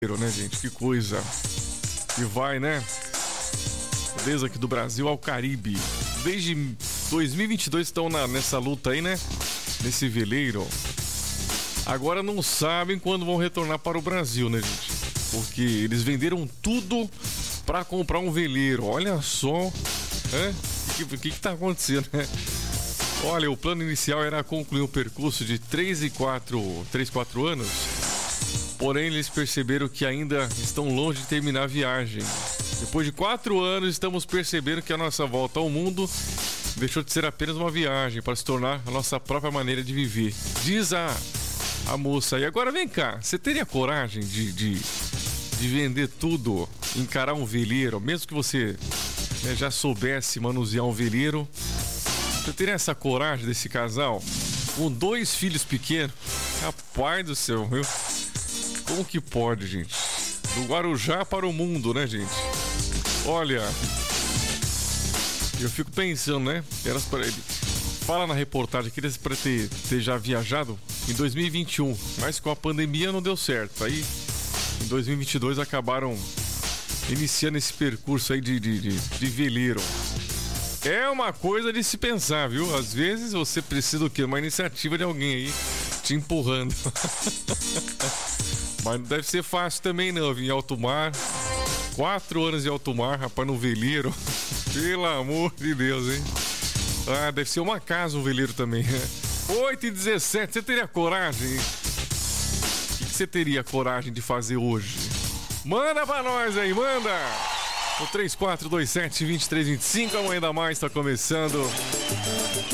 Né, gente? Que coisa. E vai, né? Desde aqui do Brasil ao Caribe. Desde 2022 estão nessa luta aí, né? Nesse veleiro. Agora não sabem quando vão retornar para o Brasil, né, gente? Porque eles venderam tudo para comprar um veleiro. Olha só. O que tá acontecendo, né? Olha, o plano inicial era concluir um percurso de 3 e 4 anos. Porém, eles perceberam que ainda estão longe de terminar a viagem. Depois de 4 anos, estamos percebendo que a nossa volta ao mundo deixou de ser apenas uma viagem para se tornar a nossa própria maneira de viver. Diz a moça. E agora vem cá, você teria coragem de vender tudo, encarar um veleiro, mesmo que você já soubesse manusear um veleiro? Você teria essa coragem desse casal? Com 2 filhos pequenos? Rapaz do céu, viu? Como que pode, gente? Do Guarujá para o mundo, né, gente? Olha, eu fico pensando, né? Fala na reportagem que eles para ter já viajado em 2021, mas com a pandemia não deu certo. Aí, em 2022, acabaram iniciando esse percurso aí de veleiro. É uma coisa de se pensar, viu? Às vezes você precisa do quê? Uma iniciativa de alguém aí te empurrando. Mas não deve ser fácil também não, vir em alto mar. 4 anos em alto mar, rapaz, no veleiro. Pelo amor de Deus, hein? Ah, deve ser uma casa um veleiro também. 8h17, você teria coragem? O que você teria coragem de fazer hoje? Manda pra nós aí, manda! O 3427-2325, amanhã da mais tá começando.